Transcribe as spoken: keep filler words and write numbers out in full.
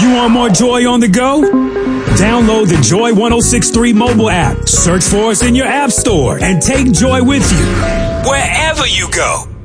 You want more Joy on the go? Download the Joy ten sixty-three mobile app, search for us in your app store, and take Joy with you wherever you go.